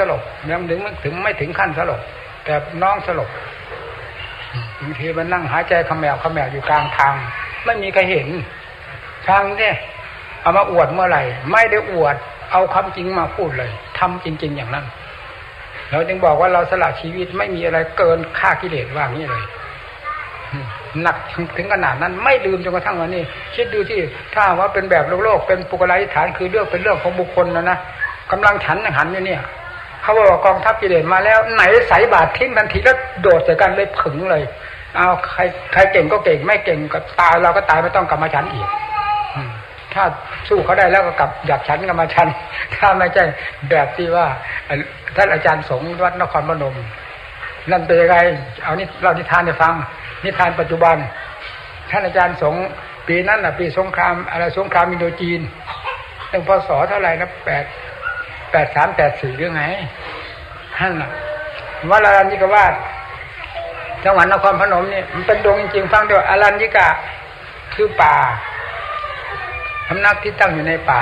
ลบยังถึงไม่ถึงขั้นสลบแต่น้องสลบบางทีมันนั่งหายใจขมแมวอยู่กลางทางไม่มีใครเห็นทางเนี่ยเอามาอวดเมื่อไหร่ไม่ได้อวดเอาความจริงมาพูดเลยทำจริงๆอย่างนั้นเราจึงบอกว่าเราสละชีวิตไม่มีอะไรเกินฆ่ากิเลสว่างี้เลยหนักถึงขนาดนั้นไม่ลืมจนกระทั่งวันนี้คิดดูที่ถ้าว่าเป็นแบบโลกเป็นปุกลาธิฐานคือเรื่องเป็นเรื่องของบุคคลนะกำลังฉันหันอยู่เนี่ยเขาบอกว่ากองทัพกิเลสมาแล้วไหนใส่บาตรทิ้งทันทีแล้วโดดใส่กันเลยผึ่งเลยเอาใครเก่งก็เก่งไม่เก่งก็ตายเราก็ตายไม่ต้องกลับมาฉันอีกถ้าสู้เขาได้แล้วก็กลับอยากฉันกลับมาฉันถ้าไม่ใช่แบบที่ว่าท่านอาจารย์สงฆ์วัดนครพนมนั่นเป็นยังไงเอานี่เรานิทานให้ฟังนิทานปัจจุบันท่านอาจารย์สงฆ์ปีนั้นน่ะปีสงครามอะไรสงครามอินโดจีนตั้งพศเท่าไหร่นะ83-84หรือไงท่านน่ะวัดอรัญญิกวาสจังหวัดนครพนมนี่มันเป็นดงจริงๆฟังด้วยอรัญญิกะคือป่าสำนักที่ตั้งอยู่ในป่า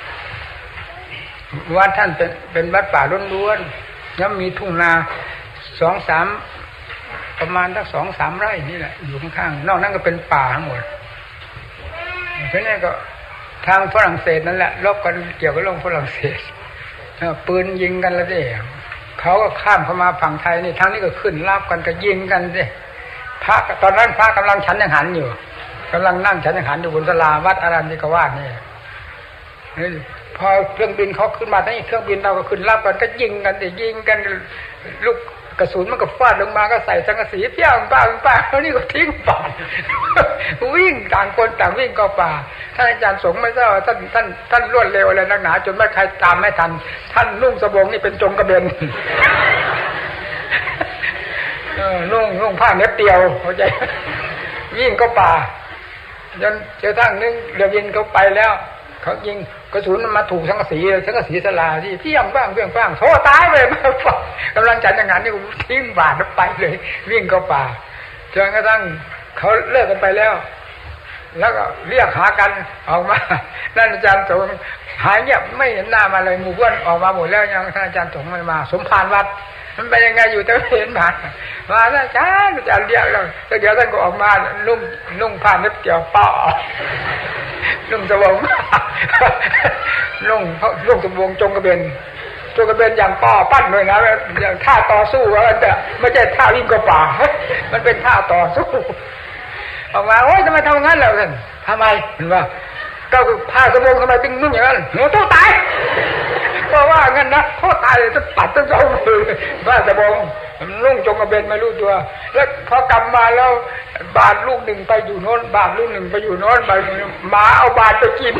วัดท่านเป็นวัดป่าล้วนๆแล้วมีทุ่งนา2-3ประมาณสัก 2-3 ไร่นี่แหละอยู่ข้างๆนอกนั้นก็เป็นป่าทั้งหมดเพราะนี่ก็ทางฝรั่งเศสนั่นแหละรบกันเกี่ยวกับเรื่องฝรั่งเศสปืนยิงกันแล้วดิเขาก็ข้ามเข้ามาฝั่งไทยนี่ทางนี้ก็ขึ้นรับกันก็ยิงกันดิพระตอนนั้นพระกำลังฉันยังหันอยู่กำลังนั่งฉันยังหันอยู่บนศาลาวัดอรัญญิกวาสนี่พอเครื่องบินเขาขึ้นมาทั้งเครื่องบินเราก็ขึ้นรับกันก็ยิงกันดิยิงกันลูกกระสุนมันก็ฟาดลงมาก็ใส่สังกะสีเปี้ยงป้าแล้วนี่ก็ทิ้งป่าวิ่งต่างคนต่างวิ่งเข้าป่าท่านอาจารย์สงฆ์ไม่ทราบท่านรวดเร็วอะไรนักหนาจนไม่ใครตามไม่ทันท่านนุ่งสบงนี่เป็นจงกระเบนนุ่งผ้าเน็บเตียวเข้าใจวิ่งเข้าป่าจนเจ้าทั้งนึงเรือบินเขาไปแล้วเขายิงกระสุนมันมาถูกสังกะสีศาลาที่เพี้ยงบ้างโธ่ตายเลยมากำลังจัดงานนี่ทิ้งบาดแล้วไปเลยวิ่งเข้าป่าจนกระทั่งเขาเลิกกันไปแล้วก็เรียกหากันออกมาท่านอาจารย์สงฆ์หายเงียบไม่เห็นหน้ามาเลยหมู่เพื่อนออกมาหมดแล้วยังท่านอาจารย์สงฆ์ไม่มาสมภารวัดมันไปยังไงอยู่แต่ไม่เห็นมาอาจารย์เรียกแล้วเดี๋ยวท่านก็ออกมานุ่งผ้าเน็บเกี่ยวป้อนุ่งสบงนุ่งสบงจงกระเบนอย่างป้อปั้นเลยนะอย่างท่าต่อสู้แต่ไม่ใช่ท่าวิ่งกับป่ามันเป็นท่าต่อสู้ออกมาโอ๊ยทำไมทำงั้นแล้วท่านทำไมเห็นว่าก็คือผ้าสบงทำไมถึงนุ่งอย่างนั้นหนูต้องตายเพราะว่างั้นนะโคตรตายจะปัดต้องเอามือผ้าสบงนุ่งจงกระเบนไม่รู้ตัวแล้วพอกลับมาแล้วบาทลูกหนึ่งไปอยู่โน้นบาทลูกหนึ่งไปอยู่โน้นไปหมาเอาบาทไปกิน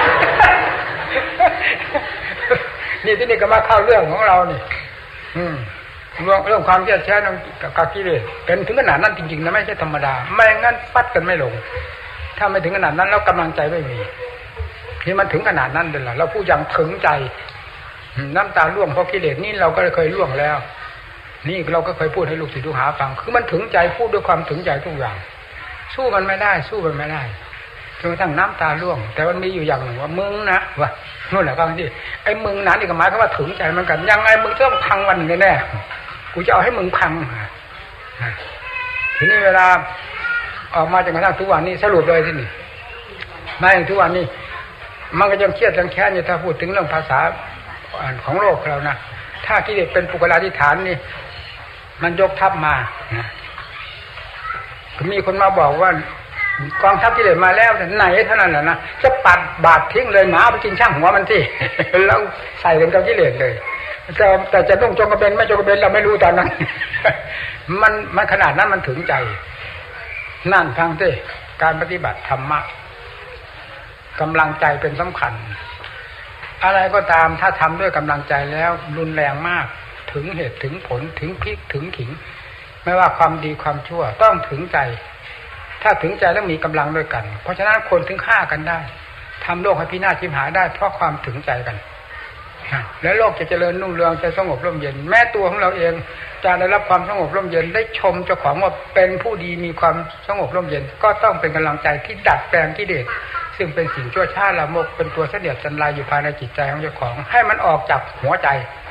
นี่ที่นี่ก็มาเข้าเรื่องของเรานี่เรื่องความเครียดแค้นกับกิเลสเป็นถึงขนาดนั้นจริงๆนะไม่ใช่ธรรมดาไม่งั้นฟัดกันไม่ลงถ้าไม่ถึงขนาดนั้นแล้วกำลังใจไม่มีที่มันถึงขนาดนั้นเลยล่ะเราพูดอย่างถึงใจน้ำตาร่วงเพราะกิเลสนี่เราก็เคยร่วงแล้วนี่เราก็เคยพูดให้ลูกศิษย์ลูกหาฟังคือมันถึงใจพูดด้วยความถึงใจทุกอย่างสู้มันไม่ได้จนกระทั่งน้ำตาร่วงแต่มันมีอยู่อย่างหนึ่งว่ามึงนะว่านู่นแหละฟังที่ไอ้มึงนั้นนี่ก็หมายความว่าถึงใจเหมือนกันยังไงมึงต้องพังวันนี้แน่กูจะเอาให้มึงพังทีนี้เวลาออกมาจนกระทั่งทุกวันนี้สรุปเลยที่นี่ไม่ทุกวันนี้มันก็ยังเครียดยังแค้นอยู่ถ้าพูดถึงเรื่องภาษาของโลกเรานะถ้ากิเลสเป็นปุกลาธิฐานนี่มันยกทัพมามีคนมาบอกว่ากองทัพกิเลสมาแล้วไหนเท่านั้นแหละนะจะปัดบาดทิ้งเลยหมาไปกินช่างหัวมันที่แล้วใส่กันกับกิเลสเลยแต่จะต้องจงกระเบนไม่จงกระเบนเราไม่รู้ตอนนั้นมันขนาดนั้นมันถึงใจนั่นฟังสิการปฏิบัติธรรมะกำลังใจเป็นสำคัญอะไรก็ตามถ้าทำด้วยกำลังใจแล้วรุนแรงมากถึงเหตุถึงผลถึงพลิกถึงขิงไม่ว่าความดีความชั่วต้องถึงใจถ้าถึงใจแล้วมีกำลังด้วยกันเพราะฉะนั้นคนถึงฆ่ากันได้ทำโลกให้พินาศชิบหายได้เพราะความถึงใจกันแล้วโลกจะเจริญรุ่งเรืองจะสงบร่มเย็นแม้ตัวของเราเองจะได้รับความสงบร่มเย็นได้ชมเจ้าของว่าเป็นผู้ดีมีความสงบร่มเย็นก็ต้องเป็นกำลังใจที่ดัดแปลงกิเลสซึ่งเป็นสิ่งชั่วช้าละมกเป็นตัวเสนียดจันไรอยู่ภายในจิตใจของเจ้าของให้มันออกจากหัวใจ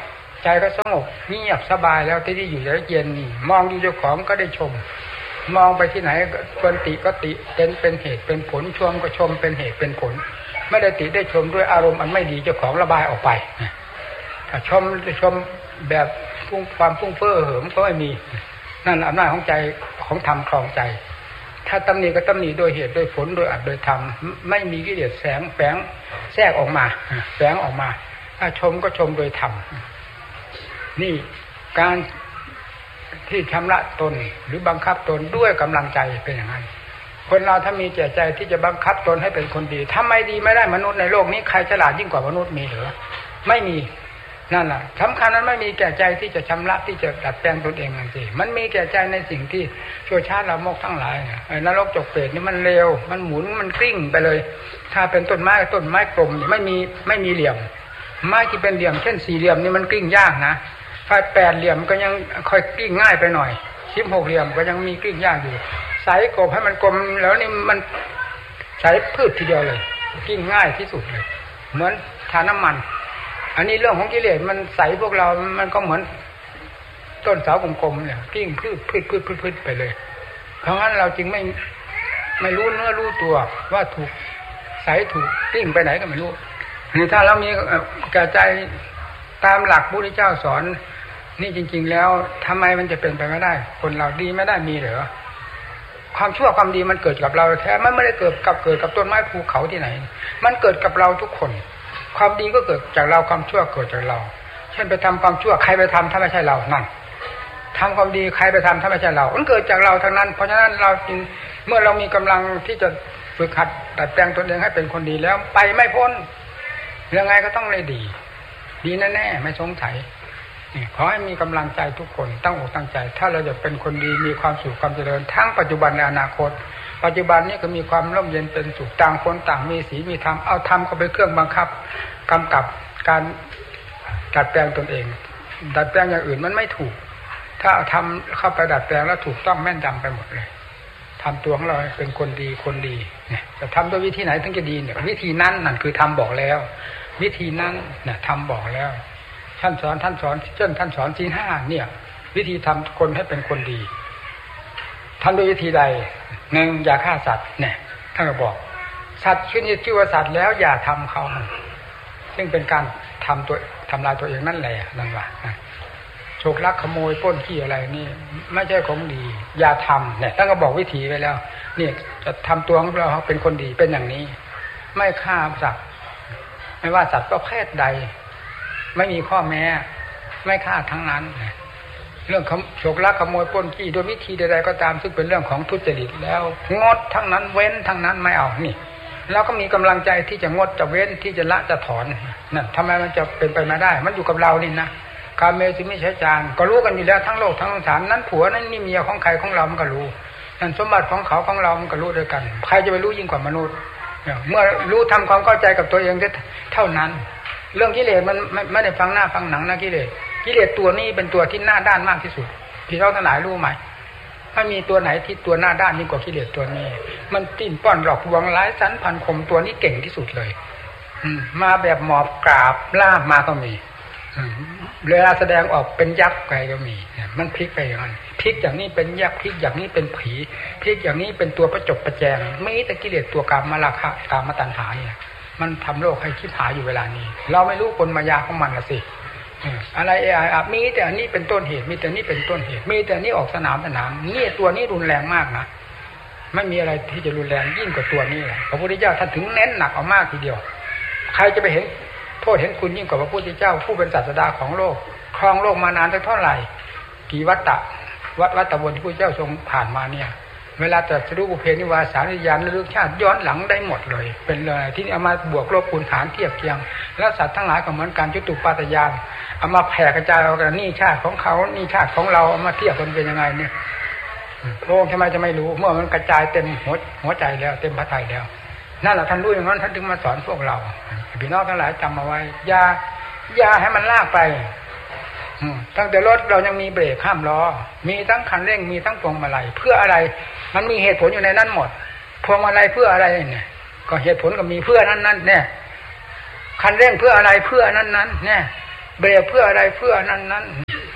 ใจก็สงบเงียบสบายแล้วที่อยู่เย็นมองดูเจ้าของก็ได้ชมมองไปที่ไหนควรติก็ติเป็นเหตุเป็นผลชมก็ชมเป็นเหตุเป็นผลไม่ได้ติได้ชมด้วยอารมณ์อันไม่ดีเจ้าของระบายออกไปถ้าชมแบบความฟุ้งเฟ้อเหิมก็ไม่มีนั่นอำนาจของใจของธรรมครองใจถ้าตำหนิก็ตำหนิโดยเหตุโดยผลโดยอัดโดยธรรมไม่มีกิเลสแฝงแทรกออกมาแฝงออกมาถ้าชมก็ชมโดยธรรมนี่การที่ชำระตนหรือบังคับตนด้วยกำลังใจเป็นอย่างนั้นคนเราถ้ามีใจที่จะบังคับตนให้เป็นคนดีทำไมดีไม่ได้มนุษย์ในโลกนี้ใครฉลาดยิ่งกว่ามนุษย์มีหรือไม่มีนั่นแหละสำคัญนั้นไม่มีแก่ใจที่จะชำระที่จะดัดแปลงตนเองนั่นสิมันมีแก่ใจในสิ่งที่ชั่วช้าละโมกทั้งหลายนรกจกเปรตนี่มันเร็วมันหมุนมันกลิ้งไปเลยถ้าเป็นต้นไม้กลมนี่ไม่มีเหลี่ยมไม้ที่เป็นเหลี่ยมเช่นสี่เหลี่ยมนี่มันกลิ้งยากนะถ้าแปดเหลี่ยมก็ยังค่อยกลิ้งง่ายไปหน่อย16เหลี่ยมก็ยังมีกลิ้งยากอยู่ใสกบให้มันกลมแล้วนี่มันใสพืชทีเดียวเลยกลิ้งง่ายที่สุดเลยเหมือนทาน้ำมันอันนี้เรื่องของกิเลสมันใสพวกเรามันก็เหมือนต้นเสากลมๆเนี่ยกลิ้งพืชไปเลยเพราะงั้นเราจึงไม่รู้เนื้อรู้ตัวว่าถูกใสถูกกลิ้งไปไหนก็ไม่รู้นี่ถ้าเรามีกระจายตามหลักพระพุทธเจ้าสอนนี่จริงๆแล้วทำไมมันจะเป็นไปไม่ได้คนเราดีไม่ได้มีเหรอความชั่วความดีมันเกิดกับเราแท้มันไม่ได้เกิดกับต้นไม้ภูเขาที่ไหนมันเกิดกับเราทุกคนความดีก็เกิดจากเราความชั่วเกิดจากเราเช่นไปทำความชั่วใครไปทำถ้าไม่ใช่เรานั่นทำความดีใครไปทำถ้าไม่ใช่เรามันเกิดจากเราทั้งนั้นเพราะฉะนั้นเราจึงเมื่อเรามีกำลังที่จะฝึกหัดดัดแปลงตนเองให้เป็นคนดีแล้วไปไม่พ้นยังไงก็ต้องเลยดีแน่ๆไม่สงสัยขอให้มีกำลังใจทุกคนตั้งอกตั้งใจถ้าเราจะเป็นคนดีมีความสุขความเจริญทั้งปัจจุบันและอนาคตปัจจุบันนี้ก็มีความร่มเย็นเป็นสุขต่างคนต่างมีศีลมีธรรมเอาธรรมเข้าไปเครื่องบังคับกำกับการดัดแปลงตนเองดัดแปลงอย่างอื่นมันไม่ถูกถ้าเอาธรรมเข้าไปดัดแปลงแล้วถูกต้องแม่นยำไปหมดเลยทำตัวของเราเป็นคนดีเนี่ยจะทำด้วยวิธีไหนถึงจะดีเนี่ยวิธีนั้นนั่นคือธรรมบอกแล้ววิธีนั้นเนี่ยธรรมบอกแล้วท่านสอนเช่นท่านสอนศีล5เนี่ยวิธีทำคนให้เป็นคนดีทำด้วยวิธีใดหนึ่งอย่าฆ่าสัตว์เนี่ยท่านก็บอกสัตว์ชื่อว่าสัตว์แล้วอย่าทำเขาซึ่งเป็นการทำลายตัวเองนั่นแหละนั่นว่าโฉกลักขโมยปล้นขี้อะไรนี่ไม่ใช่ของดีอย่าทำเนี่ยท่านก็บอกวิธีไว้แล้วเนี่ยจะทำตัวของเราเป็นคนดีเป็นอย่างนี้ไม่ฆ่าสัตว์ไม่ว่าสัตว์ประเภทใดไม่มีข้อแม้ไม่ฆ่าทั้งนั้นเรื่องโฉกลักขโมยปล้นขี้โดยวิธีใดๆก็ตามซึ่งเป็นเรื่องของทุจริตแล้วงดทั้งนั้นเว้นทั้งนั้นไม่เอานี่เราก็มีกำลังใจที่จะงดจะเว้นที่จะละจะถอนนั่นทำไมมันจะเป็นไปไม่ได้มันอยู่กับเรานี่นะกาเมสุมิจฉาจารก็รู้กันอยู่แล้วทั้งโลกทั้งสงสารนั้นผัวนั้นนี่เมียของใครของเรามันก็รู้นั่นสมบัติของเขาของเรามันก็รู้ด้วยกันใครจะไปรู้ยิ่งกว่ามนุษย์เมื่อรู้ทำความเข้าใจกับตัวเองเท่านั้นเรื่องกิเลสมันไม่ได้ฟังหน้าฟังหนังนะกิเลสตัวนี้เป็นตัวที่หน้าด้านมากที่สุดพี่น้องทั้งหลายรู้ไหมถ้ามีตัวไหนที่ตัวหน้าด้านยิ่งกว่ากิเลสตัวนี้มันติ้นป้อนหลอกลวงหลายสันพันคมตัวนี้เก่งที่สุดเลยมาแบบหมอบกราบล่ามมาก็มีเวลาแสดงออกเป็นยักษ์ไปก็มีมันพลิกไปอย่างนั้นพลิกอย่างนี้เป็นยักษ์พลิกอย่างนี้เป็นผีพลิกอย่างนี้เป็นตัวประจบประแจงไม่แต่กิเลสตัวกามราคะกามตัณหาเนี่ยมันทำโลกให้คิดหาอยู่เวลานี้เราไม่รู้กลมายาของมันละสิอะไรมีแต่อันนี้เป็นต้นเหตุมีแต่นี้เป็นต้นเหตุมีแต่นี้ออกสนามนี่ตัวนี้รุนแรงมากนะไม่มีอะไรที่จะรุนแรงยิ่งกว่าตัวนี้แหละพระพุทธเจ้าท่านถึงเน้นหนักเอามากทีเดียวใครจะไปเห็นโทษเห็นคุณยิ่งกว่าพระพุทธเจ้าผู้เป็นศาสดาของโลกครองโลกมานานเท่าไหร่กี่วัฏวนที่พระเจ้าทรงผ่านมาเนี่ยเวลาตรัสรู้บุพเพนิวาสานิยานระลึกชาติย้อนหลังได้หมดเลยเป็นเลยที่เอามาบวกลบคูณหารเทียบเคียงแล้วสัตว์ทั้งหลายก็เหมือนกันจตุปาตยานเอามาแผ่กระจายเอากันนี่ชาติของเขานี่ชาติของเราเอามาเทียบกันเป็นยังไงเนี่ยพระองค์ทำไมจะไม่รู้เมื่อมันกระจายเต็มหัวใจแล้วเต็มพระทัยแล้วนั่นแหละท่านรู้อย่างนั้นท่านถึงมาสอนพวกเราพี่น้องทั้งหลายจำเอาไว้อย่าให้มันลากไปตั้งแต่รถเรายังมีเบรกห้ามล้อมีทั้งคันเร่งมีทั้งพวงมาลัยเพื่ออะไรมันมีเหตุผลอยู่ในนั้นหมดพวงมาลัยเพื่ออะไรเนี่ยก็เหตุผลก็มีเพื่อนั้นเนี่ยคันเร่งเพื่ออะไรเพื่อนั้นเนี่ยเบรกเพื่ออะไรเพื่อนั้น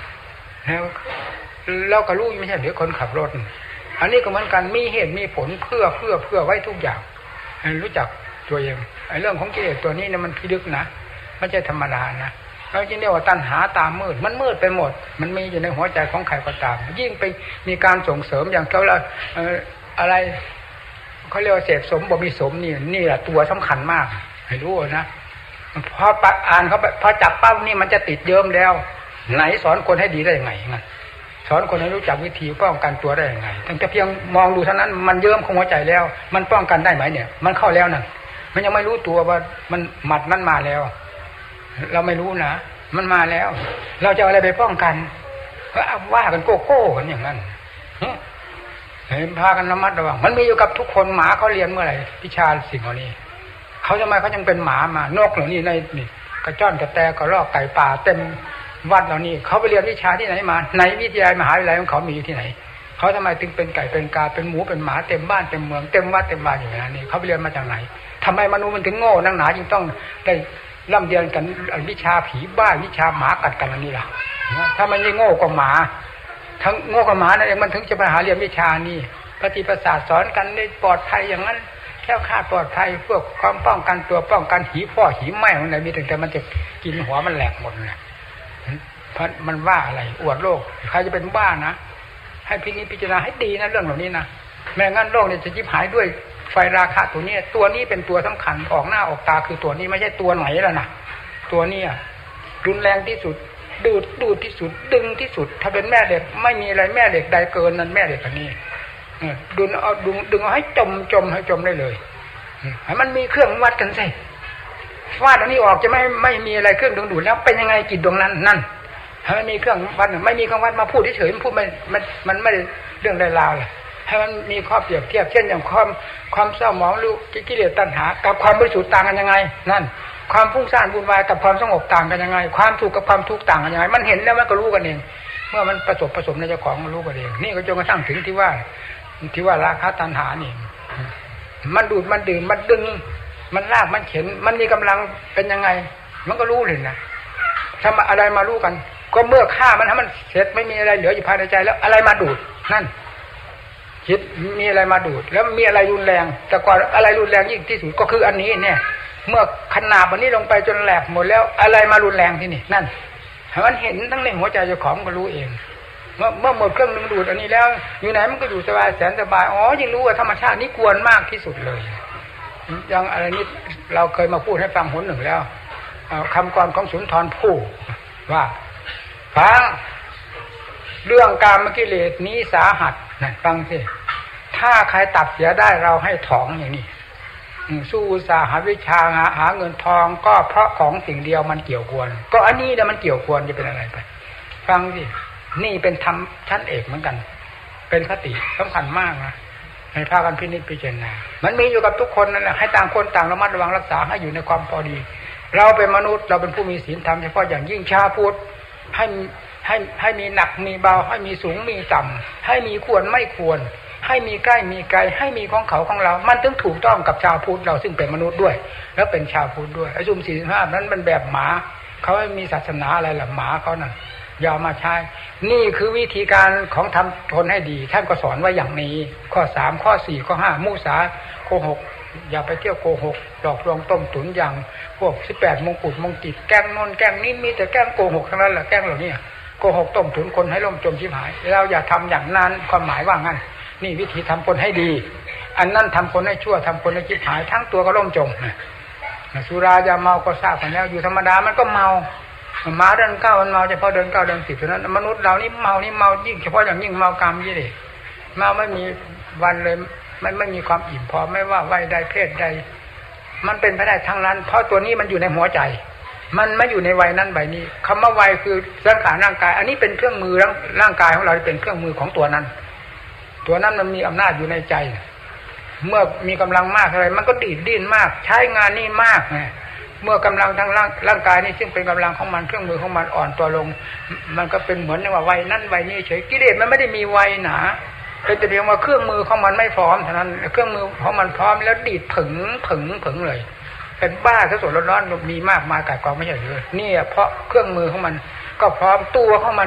เราก็รู้ไม่ใช่หรือคนขับรถอันนี้ก็เหมือนกันมีเหตุมีผลเพื่อไว้ทุกอย่างรู้จักตัวเองไอ้เรื่องของกิเลสตัวนี้เนี่ยมันพิลึกนะไม่ใช่ธรรมดานะเราจึงเรียกว่าตัณหาตามมืดมันมืดไปหมดมันมีอยู่ในหัวใจของใครก็ตามยิ่งไปมีการส่งเสริมอย่างเขาอะไรเขาเรียกว่าเสพสมบ่มีสมนี่แหละตัวสำคัญมากให้รู้นะพออ่านเขาพอจับเป้านี่มันจะติดเยิ้มแล้วไหนสอนคนให้ดีได้ยังไงงั้นสอนคนให้รู้จักวิธีป้องกันตัวได้ยังไงตั้งแต่เพียงมองดูเท่านั้นมันเยิ้มของหัวใจแล้วมันป้องกันได้ไหมเนี่ยมันเข้าแล้วนั่นมันยังไม่รู้ตัวว่ามันหมัดนั้นมาแล้วเราไม่รู้นะมันมาแล้วเราจะอะไรไปป้องกันก็ว่ากันโก้กันอย่างนั้นเห็นพากันระมัดระวังมันมีอยู่กับทุกคนหมาเขาเรียนเมื่อไหร่วิชาสิ่งเหล่านี้เขาทำไมเขายังเป็นหมามานกเหล่านี้ในนี่กระจ้อนกระแตกระรอกไก่ป่าเต็มวัดเหล่านี้เขาไปเรียนวิชาที่ไหนมาในวิทยาลัยมหาวิทยาลัยของเขามีอยู่ที่ไหนเขาทำไมถึงเป็นไก่เป็นกาเป็นหมูเป็นหมาเต็มบ้านเต็มเมืองเต็มวัดเต็มวาอยู่อย่างนี้เขาไปเรียนมาจากไหนทำไมมนุษย์มันถึงโง่นักหนาจึงต้องได้ร่ำเรียนกันวิชาผีบ้าวิชาหมากัดกันอันนี้ล่ะถ้ามันยิ่งโง่กว่าหมาทั้งโง่กว่าหมานั่นเองมันถึงจะมาหาเรียนวิชานี้ปฏิปศาสตร์สอนกันได้ปลอดภัยอย่างนั้นแค่คาดปลอดภัยเพื่อความป้องกันตัวป้องกันหีพ่อหีแม่อะไรมีแต่มันจะกินหัวมันแหลกหมดเลยเพราะมันว่าอะไรอวดโลกใครจะเป็นบ้านะให้พิจารณาให้ดีนะเรื่องเหล่านี้นะแม้งั้นโลกเนี่ยจะยิบหายด้วยไฟราคะตัวนี้เป็นตัวสำคัญออกหน้าออกตาคือตัวนี้ไม่ใช่ตัวไหนแล้วนะตัวนี้รุนแรงที่สุดดูดที่สุดดึงที่สุดถ้าเป็นแม่เหล็กไม่มีอะไรแม่เหล็กใดเกินนั้นแม่เหล็กอันนี้ดึงเอาให้จมให้จมได้เลยให้มันมีเครื่องวัดกันสิฟาดอันนี้ออกจะไม่มีอะไรเครื่องดึงดูดแล้วเป็นยังไงจิตดวงนั้นนั่นให้มันมีเครื่องวัดไม่มีเครื่องวัดมาพูดเฉยๆมันพูดมันไม่ได้เรื่องใดราวเลยให้มันมีข้อเปรียบเทียบเช่นอย่างความเศร้าหมองรู้กิเลสตัณหากับความบริสุทธิ์ต่างกันยังไงนั่นความฟุ้งซ่านวุ่นวายกับความสงบต่างกันยังไงความสุขกับความทุกข์ต่างกันยังไงมันเห็นแล้วมันก็รู้กันเองเมื่อมันผสมในเจ้าของมันรู้กันเองนี่ก็จนกระทั่งถึงที่ว่าราคะตัณหานี่มันดูดมันดื่มมันดึงมันลากมันเข็นมันมีกำลังเป็นยังไงมันก็รู้เลยนะทำอะไรมารู้กันก็เมื่อฆ่ามันให้มันเสร็จไม่มีอะไรเหลืออยู่ภายในใจแล้วอะไรมาดูดนั่นคิดมีอะไรมาดูดแล้วมีอะไรรุนแรงแต่ก่อนอะไรรุนแรงยิ่งที่สุดก็คืออันนี้เนี่ยเมื่อขนาบอันนี้ลงไปจนแหลกหมดแล้วอะไรมารุนแรงที่นี่นั่นมันเห็นทั้งในหัวใจเจ้าของก็รู้เองเมื่อหมดเครื่องดึงดูดอันนี้แล้วอยู่ไหนมันก็อยู่สบายแสนสบายอ๋อยิ่งรู้ว่าธรรมชาตินี่กวนมากที่สุดเลยอย่างอะไรนี้เราเคยมาพูดให้ฟังหนหนึ่งแล้วคำกรของสุนทรภู่ว่าฟังเรื่องกามกิเลสนี้สาหัสนะฟังสิถ้าใครตัดเสียได้เราให้ถองอย่างนี้สู้สาหาวิชาหาเงินทองก็เพราะของสิ่งเดียวมันเกี่ยวกวนก็อันนี้นะมันเกี่ยวกวนจะเป็นอะไรไปฟังสินี่เป็นธรรมชั้นเอกเหมือนกันเป็นคติสำคัญมากนะให้พากันพินิจพิจารณามันมีอยู่กับทุกคนนั่นแหละให้ต่างคนต่างระมัดระวังรักษาให้อยู่ในความพอดีเราเป็นมนุษย์เราเป็นผู้มีศีลธรรมเฉพาะอย่างยิ่งชาวพุทธให้มีหนักมีเบาให้มีสูงมีต่ำให้มีควรไม่ควรให้มีใกล้มีไกลให้มีของเขาของเรามันถึงถูกต้องกับชาวพุทธเราซึ่งเป็นมนุษย์ด้วยแล้วเป็นชาวพุทธด้วยไอ้ซุ่ม45นั้นมันแบบหมาเขาไม่มีศาสนาอะไรล่ะหมาเขานั่นอย่ามาใช้นี่คือวิธีการของทำทนให้ดีท่านก็สอนไว้อย่างนี้ข้อ3ข้อ4ข้อ5มุสาโกหกอย่าไปเที่ยวโกหกหลอกลวงต้มตุ๋นอย่างพวก18มงกุฎมงกิจแกล้งโน่นแกล้งนี่มีแต่แกล้งโกหกทั้งนั้นแหละแกล้งเหล่านี้โกหกต้มตุ๋นคนให้ล่มจมชิบหายเราอย่าทำอย่างนั้นความหมายว่างั้นนี่วิธีทำคนให้ดีอันนั้นทำคนให้ชั่วทำคนให้ชิบหายทั้งตัวก็ล่มจมสุรายาเมาก็ทราบกันแล้วอยู่ธรรมดามันก็เมาหมาเดิน9มันเมาเฉพาะเดิน9เดิน10เท่านั้นมนุษย์เรานี่เมายิ่งเฉพาะอย่างยิ่งเมากามยี่ดิเมาไม่มีวันเลยไม่มีความอิ่มพอไม่ว่าวัยใดเพศใดมันเป็นไปได้ทั้งนั้นเพราะตัวนี้มันอยู่ในหัวใจมันไม่อยู่ในวัยนั้นวัยนี้คำว่าวัยคือสังขารร่างกายอันนี้เป็นเครื่องมือร่างกายของเราเป็นเครื่องมือของตัวนั้นมันมีอำนาจอยู่ในใจเมื่อมีกำลังมากอะไรมันก็ดิ้นมากใช้งานนี่มากไงเมื่อกำลังทางร่างกายนี่ซึ่งเป็นกำลังของมันเครื่องมือของมันอ่อนตัวลงมันก็เป็นเหมือนว่าวัยนั้นวัยนี้เฉยกิเลสมันไม่ได้มีวัยหนาเป็นแต่เพียงว่าเครื่องมือของมันไม่พร้อมเท่านั้นเครื่องมือของมันพร้อมแล้วดีดผึ่งเลยเป็นบ้าซะสดร้อนๆมีมากมายกายกองไม่ใช่หรือนี่เพราะเครื่องมือของมันก็พร้อมตัวของมัน